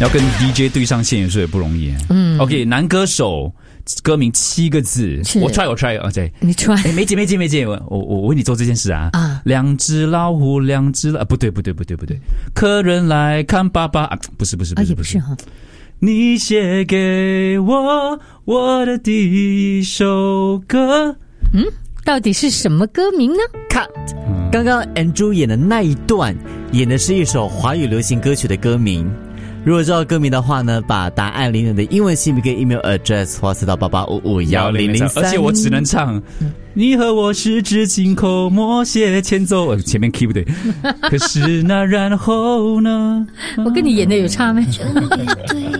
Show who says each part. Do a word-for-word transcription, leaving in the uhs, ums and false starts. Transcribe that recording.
Speaker 1: 要跟 D J 对上线有时候也不容易。嗯 ，OK， 男歌手。歌名七个字，我 try 我 try， OK，
Speaker 2: 你 try，
Speaker 1: 哎，梅姐梅姐梅姐，我我我为你做这件事啊啊！两只老虎，两只啊，不对不对不对不对，客人来看爸爸啊，不是不是不是不是哈，你写给我我的第一首歌，
Speaker 2: 嗯，到底是什么歌名呢
Speaker 3: ？Cut，、嗯、刚刚 Andrew 演的那一段，演的是一首华语流行歌曲的歌名。如果知道歌名的话呢，把答案领你的英文姓名跟 email address 发送到八八五五一零零三，
Speaker 1: 而且我只能唱、嗯、你和我十指紧扣，默写前奏，前面 key 不对，可是那然后呢？
Speaker 2: 我跟你演的有差没？